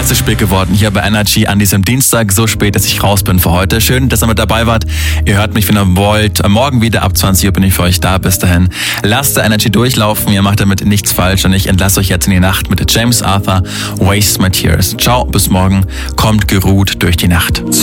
zu spät geworden hier bei Energy an diesem Dienstag. So spät, dass ich raus bin für heute. Schön, dass ihr mit dabei wart. Ihr hört mich, wenn ihr wollt. Morgen wieder ab 20 Uhr bin ich für euch da. Bis dahin. Lasst Energy durchlaufen. Ihr macht damit nichts falsch. Und ich entlasse euch jetzt in die Nacht mit James Arthur, Waste My Tears. Ciao, bis morgen. Kommt geruht durch die Nacht.